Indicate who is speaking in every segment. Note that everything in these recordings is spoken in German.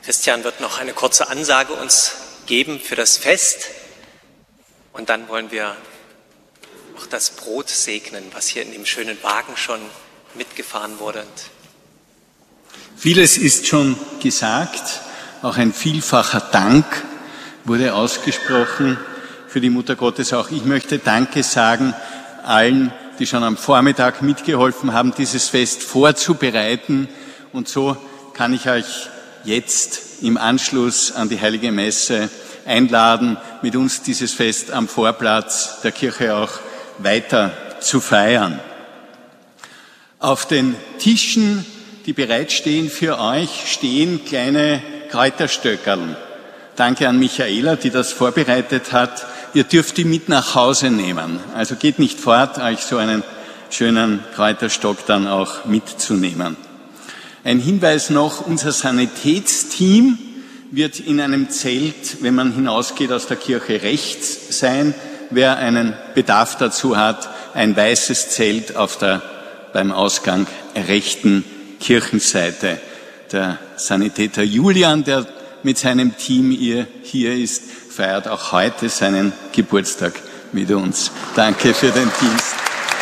Speaker 1: Christian wird noch eine kurze Ansage uns geben für das Fest und dann wollen wir auch das Brot segnen, was hier in dem schönen Wagen schon mitgefahren wurde.
Speaker 2: Vieles ist schon gesagt, auch ein vielfacher Dank wurde ausgesprochen für die Mutter Gottes. Auch ich möchte Danke sagen allen, die schon am Vormittag mitgeholfen haben, dieses Fest vorzubereiten. Und so kann ich euch jetzt im Anschluss an die Heilige Messe einladen, mit uns dieses Fest am Vorplatz der Kirche auch weiter zu feiern. Auf den Tischen, die bereitstehen für euch, stehen kleine Kräuterstöckerl. Danke an Michaela, die das vorbereitet hat. Ihr dürft die mit nach Hause nehmen. Also geht nicht fort, euch so einen schönen Kräuterstock dann auch mitzunehmen. Ein Hinweis noch, unser Sanitätsteam wird in einem Zelt, wenn man hinausgeht aus der Kirche, rechts sein. Wer einen Bedarf dazu hat, ein weißes Zelt beim Ausgang rechten Kirchenseite. Der Sanitäter Julian, der mit seinem Team hier ist, feiert auch heute seinen Geburtstag mit uns. Danke für den Dienst.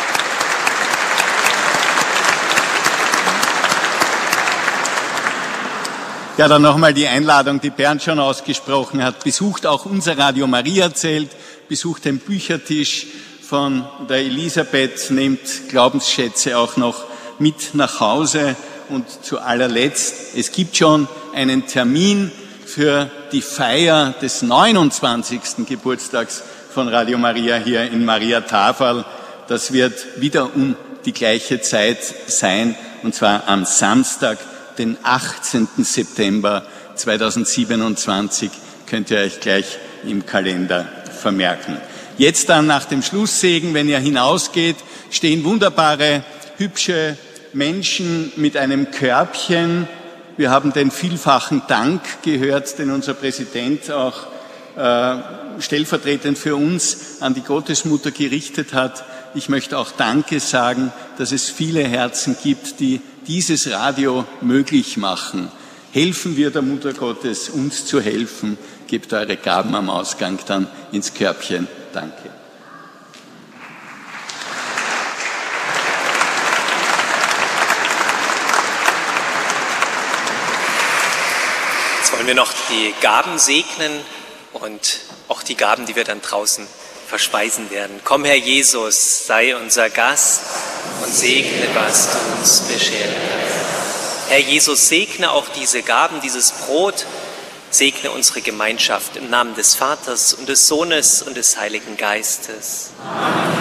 Speaker 2: Ja, dann nochmal die Einladung, die Bernd schon ausgesprochen hat. Besucht auch unser Radio Maria Zelt, besucht den Büchertisch von der Elisabeth, nehmt Glaubensschätze auch noch mit nach Hause. Und zu allerletzt, es gibt schon einen Termin für die Feier des 29. Geburtstags von Radio Maria hier in Maria Taferl. Das wird wieder um die gleiche Zeit sein, und zwar am Samstag, den 18. September 2027, könnt ihr euch gleich im Kalender vermerken. Jetzt dann nach dem Schlusssegen, wenn ihr hinausgeht, stehen wunderbare, hübsche Menschen mit einem Körbchen. Wir haben den vielfachen Dank gehört, den unser Präsident auch stellvertretend für uns an die Gottesmutter gerichtet hat. Ich möchte auch Danke sagen, dass es viele Herzen gibt, die dieses Radio möglich machen. Helfen wir der Mutter Gottes, uns zu helfen. Gebt eure Gaben am Ausgang dann ins Körbchen. Danke.
Speaker 1: Jetzt wollen wir noch die Gaben segnen und auch die Gaben, die wir dann draußen verspeisen werden. Komm, Herr Jesus, sei unser Gast und segne, was du uns beschert hast. Herr Jesus, segne auch diese Gaben, dieses Brot, segne unsere Gemeinschaft im Namen des Vaters und des Sohnes und des Heiligen Geistes. Amen.